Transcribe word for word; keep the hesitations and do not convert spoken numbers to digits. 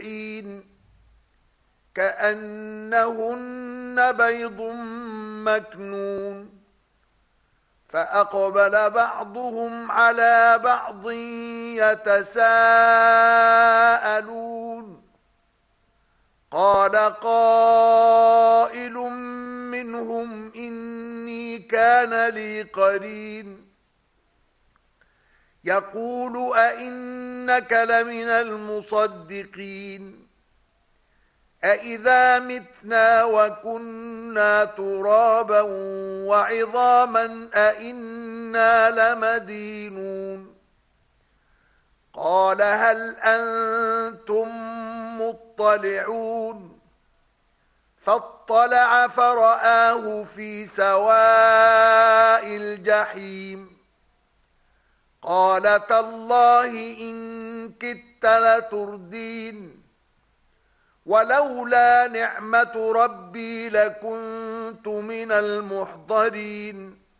حين كأنهن بيض مكنون فأقبل بعضهم على بعض يتساءلون قال قائل منهم إني كان لي قرين يقول أئنك لمن المصدقين أئذا متنا وكنا ترابا وعظاما أئنا لمدينون قال هل أنتم مطلعون فاطلع فرآه في سواء الجحيم قال تالله إن كدت لتردين ولولا نعمة ربي لكنت من المحضرين